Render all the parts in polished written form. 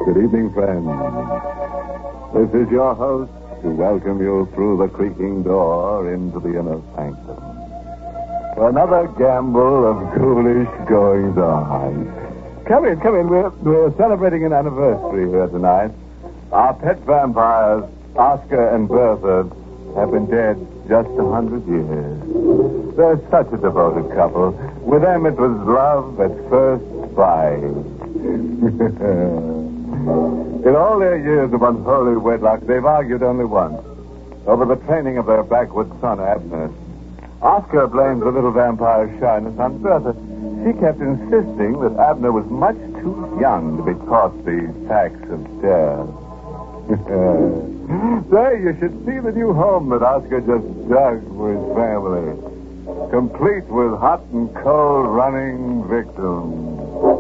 Good evening, friends. This is your host to welcome you through the creaking door into the inner sanctum for another gamble of ghoulish goings-on. Come in. We're celebrating an anniversary here tonight. Our pet vampires, Oscar and Bertha, have been dead just 100 years. They're such a devoted couple. With them, it was love at first sight. In all their years of unholy wedlock, they've argued only once, over the training of their backwoods son, Abner. Oscar blames the little vampire's shyness on Bertha. She kept insisting that Abner was much too young to be taught the facts of death. Say, you should see the new home that Oscar just dug for his family. Complete with hot and cold running victims.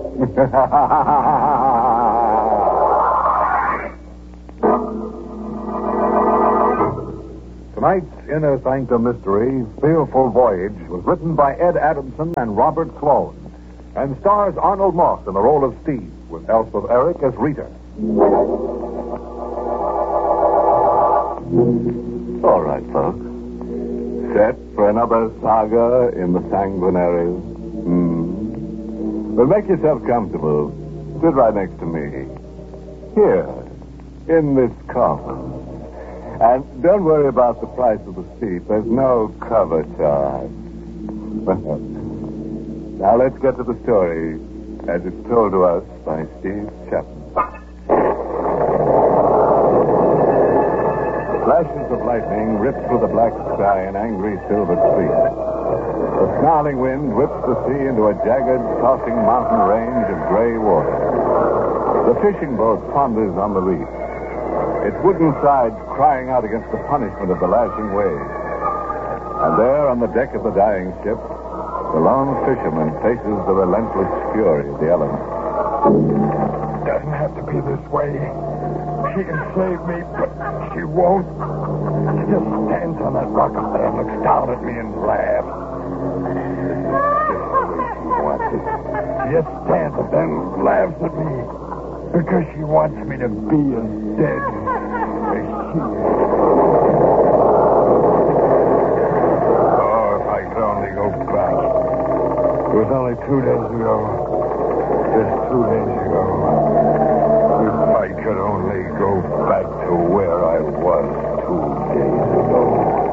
Tonight's Inner Sanctum Mystery, Fearful Voyage, was written by Ed Adamson and Robert Sloan, and stars Arnold Moss in the role of Steve, with Elspeth Eric as Rita. All right, folks. Set for another saga in the sanguinary. Well, make yourself comfortable. Sit right next to me. Here, in this coffin. And don't worry about the price of the seat. There's no cover charge. Now let's get to the story as it's told to us by Steve Chapman. Flashes of lightning rip through the black sky in angry silver streaks. The snarling wind whips the sea into a jagged, tossing mountain range of gray water. The fishing boat ponders on the reef, its wooden sides crying out against the punishment of the lashing waves. And there on the deck of the dying ship, the lone fisherman faces the relentless fury of the elements. It doesn't have to be this way. She can save me, but she won't. She just stands on that rock up there and looks down at me and laughs. She just stands and then laughs at me because she wants me to be as dead as she is. Oh, if I could only go back. It was only 2 days ago. Just 2 days ago. If I could only go back to where I was 2 days ago.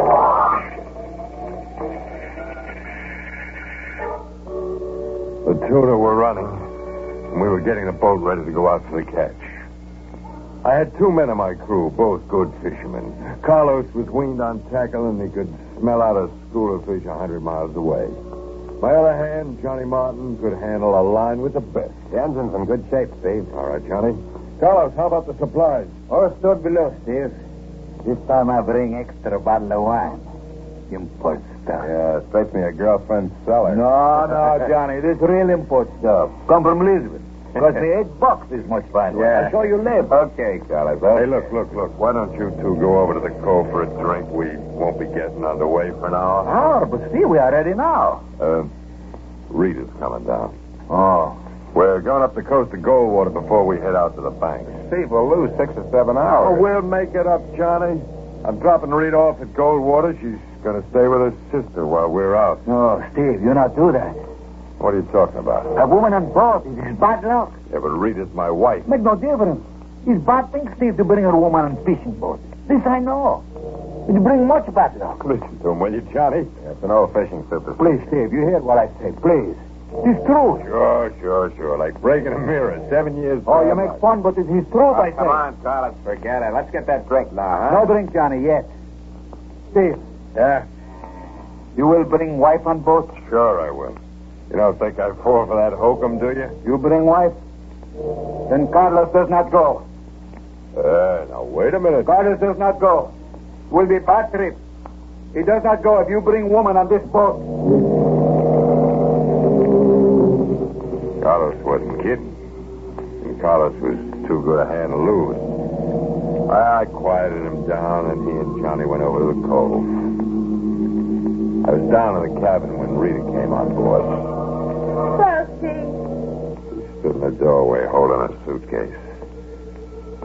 The tuna were running, and we were getting the boat ready to go out for the catch. I had 2 men on my crew, both good fishermen. Carlos was weaned on tackle, and he could smell out a school of fish 100 miles away. My other hand, Johnny Martin, could handle a line with the best. The engine's in good shape, Steve. All right, Johnny. Carlos, how about the supplies? All stored below, Steve. This time I bring extra bottle of wine. Import stuff. Yeah, straight from your girlfriend's cellar. No, Johnny. This real import stuff. Come from Lisbon. Because the $8 is much finer. Yeah. I'll show you later. Okay, Carlos. Hey, look. Why don't you two go over to the cove for a drink? We won't be getting underway for an hour. Oh, but Steve, we are ready now. Rita's coming down. Oh. We're going up the coast of Goldwater before we head out to the bank. Steve, we'll lose 6 or 7 hours. Oh, we'll make it up, Johnny. I'm dropping Rita off at Goldwater. She's going to stay with her sister while we're out. No, Steve, you not do that. What are you talking about? A woman on board is bad luck. Yeah, but Rita's my wife. Make no difference. It's bad thing, Steve, to bring a woman on fishing boat. This I know. It bring much bad luck. Listen to him, will you, Johnny? It's an old fishing superstition. Please, Steve, you hear what I say. Please. It's true. Sure. Like breaking a mirror. 7 years. Oh, you make fun, but it is true, I say. Come on, Carlos, forget it. Let's get that drink now, huh? No drink, Johnny, yet. Steve. Yeah? You will bring wife on boat? Sure I will. You don't think I'd fall for that hokum, do you? You bring wife? Then Carlos does not go. Now, wait a minute. Carlos does not go. Will be bad trip. He does not go if you bring woman on this boat. Carlos wasn't kidding. And Carlos was too good a hand to lose. I quieted him down, and he and Johnny went over to the cove. I was down in the cabin when Rita came on board. Well, Steve. She stood in the doorway holding a suitcase.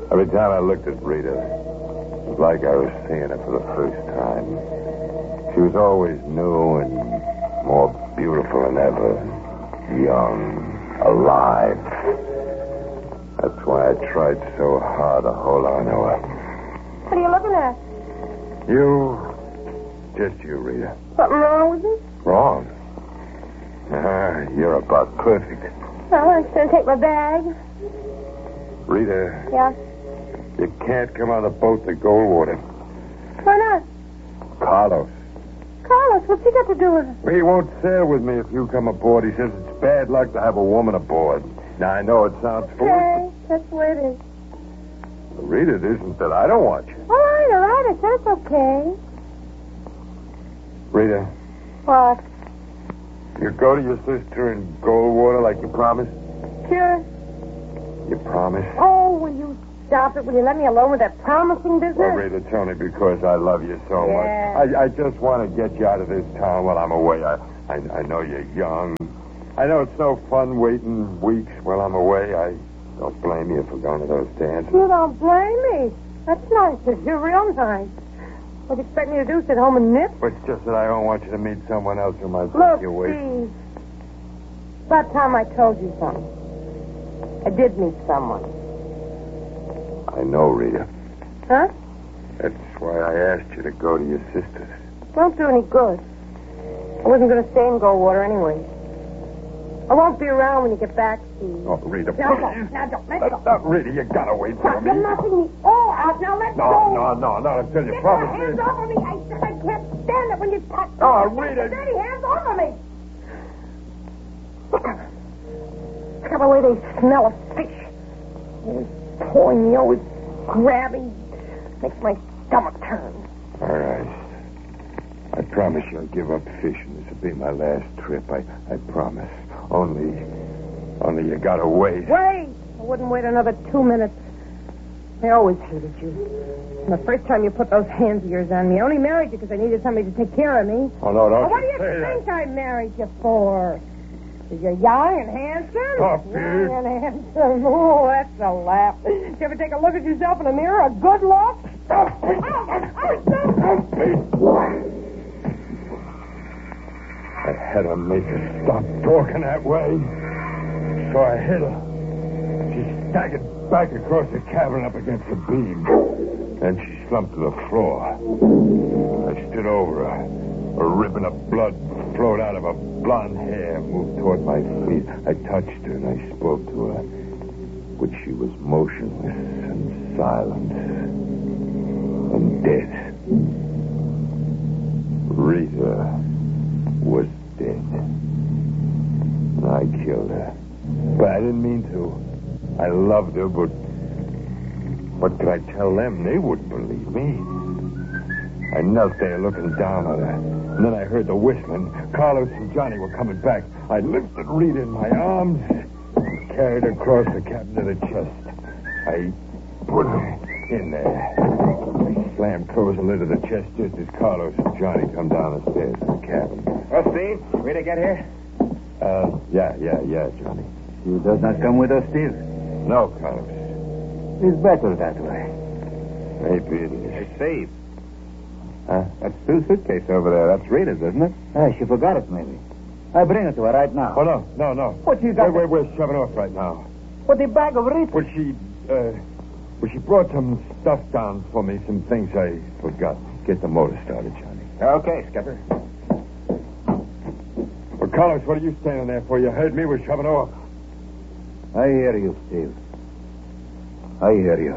Every time I looked at Rita, it was like I was seeing her for the first time. She was always new and more beautiful than ever. Young, alive. That's why I tried so hard to hold on to her. What are you looking at? Just you, Rita. Something wrong with me? Wrong? You're about perfect. Well, I'm just going to take my bag. Rita, Yeah? you can't come on the boat to Goldwater. Why not? Carlos. Carlos, what's he got to do with it? He won't sail with me if you come aboard. He says it's bad luck to have a woman aboard. Now, I know it sounds foolish, Okay, that's the way it is. but Rita, it isn't that I don't want you. All right, I said it's okay. Rita, What? you go to your sister in Goldwater like you promised? Sure. You promised? Oh, will you stop it? Will you let me alone with that promising business? Well, Rita, it's only because I love you so Yeah. much. I just want to get you out of this town while I'm away. I know you're young. I know it's no fun waiting weeks while I'm away. I don't blame you for going to those dances. You don't blame me. That's nice. You're real nice. What do you expect me to do? Sit home and knit? But it's just that I don't want you to meet someone else who might Look, take you away. Steve. About time I told you something. I did meet someone. I know, Rita. Huh? That's why I asked you to go to your sister's. Won't do any good. I wasn't going to stay in Goldwater anyway. I won't be around when you get back, Steve. Oh, Rita, Now please. don't. Now don't. Let go. Rita, you gotta wait for Stop. me. You're knocking me all out. Now let go. No, until you Get promise your hands me. off of me. I said I can't stand it when you touch me. Oh, Get Rita. your dirty hands off of me. Look at the way they smell of fish. Always pulling me, always grabbing. Makes my stomach turn. All right. I promise you I'll give up fishing. This will be my last trip. I promise. Only you gotta wait. Wait! I wouldn't wait another 2 minutes. I always hated you. And the first time you put those hands of yours on me, I only married you because I needed somebody to take care of me. Oh, no, don't Well, what do you you say think that. I married you for? Because you're young and handsome? Stop Young it. and handsome. Oh, that's a laugh. Did you ever take a look at yourself in the mirror? A good look? Stop it. I had to make her stop talking that way. So I hit her. She staggered back across the cabin up against the beam. Then she slumped to the floor. I stood over her. A ribbon of blood flowed out of her blonde hair, moved toward my feet. I touched her and I spoke to her. But she was motionless and silent and dead. Rita was dead. And I killed her. But I didn't mean to. I loved her, but what could I tell them? They wouldn't believe me. I knelt there looking down on her. And then I heard the whistling. Carlos and Johnny were coming back. I lifted Rita in my arms and carried her across the cabin to the chest. I put her in there. I slammed close the lid of the chest just as Carlos and Johnny come down the stairs to the cabin. Oh, Steve, Rita get here? Yeah, Johnny. You does not come with us, Steve? No, Carlos. It's better that way. Maybe it is. Hey, Steve. Huh? That's Phil's suitcase over there. That's Rita's, isn't it? She forgot it, maybe. I bring it to her right now. Oh, no. What you got? We're shoving off right now. What, the bag of Rita? Well, she brought some stuff down for me, some things I forgot. Get the motor started, Johnny. Okay, Skipper. Well, Carlos, what are you standing there for? You heard me. We're shoving off. I hear you, Steve. I hear you.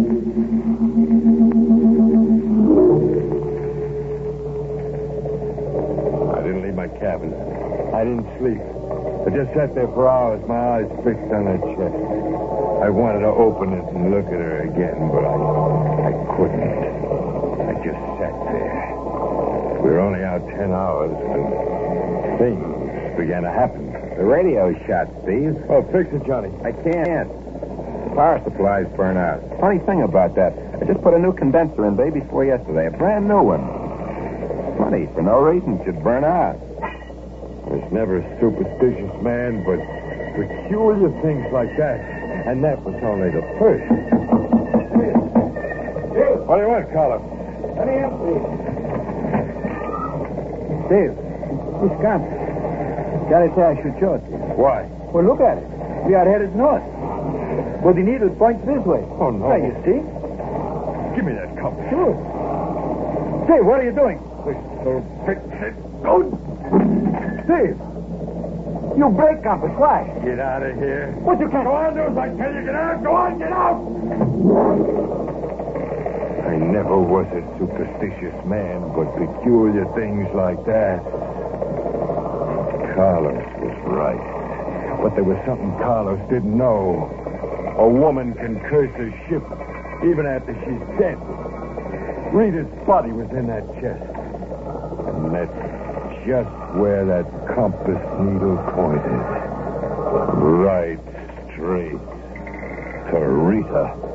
I didn't leave my cabin. I didn't sleep. I just sat there for hours, my eyes fixed on her chest. I wanted to open it and look at her again, but I couldn't. I just sat there. We were only out 10 hours when things began to happen. The radio's shot, Steve. Oh, fix it, Johnny. I can't. Power supply's burnt out. Funny thing about that, I just put a new condenser in day before yesterday, a brand new one. Funny, for no reason, it should burn out. I was never a superstitious man, but peculiar things like that. And that was only the first. What do you want, Carlos? Let me empty. Dave, this compass. Gotta say I should show it to you. Why? Well, look at it. We are headed north. But the needle points this way. Oh, no. There, you see? Give me that compass. Sure. Dave, what are you doing? Fix it. Oh! Dave! You break compass. Why? Get out of here. What you can't... Go on, do as I tell you. Get out. Go on, get out. I never was a superstitious man, but peculiar things like that. Carlos was right. But there was something Carlos didn't know. A woman can curse a ship even after she's dead. Rita's body was in that chest. And that's just where that compass needle pointed. Right straight to Rita.